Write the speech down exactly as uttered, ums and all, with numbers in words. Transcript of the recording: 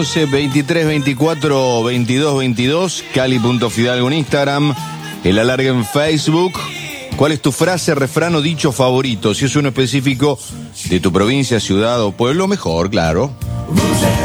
once, veintitrés, veinticuatro, veintidós, veintidós, Cali.Fidalgo en Instagram, el alargue en Facebook. ¿Cuál es tu frase, refrán o dicho favorito? Si es uno específico de tu provincia, ciudad o pueblo, mejor, claro.